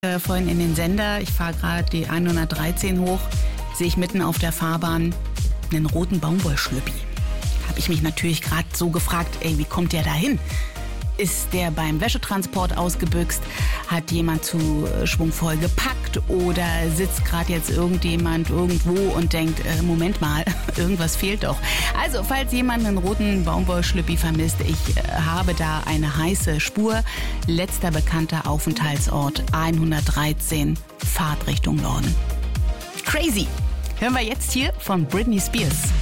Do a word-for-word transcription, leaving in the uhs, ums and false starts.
Äh, vorhin in den Sender, ich fahre gerade die hundertdreizehn hoch, sehe ich mitten auf der Fahrbahn einen roten Baumwollschlüppi. Habe ich mich natürlich gerade so gefragt, ey, wie kommt der da hin? Ist der beim Wäschetransport ausgebüxt? Hat jemand zu schwungvoll gepackt? Oder sitzt gerade jetzt irgendjemand irgendwo und denkt, äh, Moment mal, irgendwas fehlt doch. Also, falls jemand einen roten Baumwollschlüppi vermisst, ich äh, habe da eine heiße Spur. Letzter bekannter Aufenthaltsort hundertdreizehn, Fahrt Richtung Norden. Crazy! Hören wir jetzt hier von Britney Spears.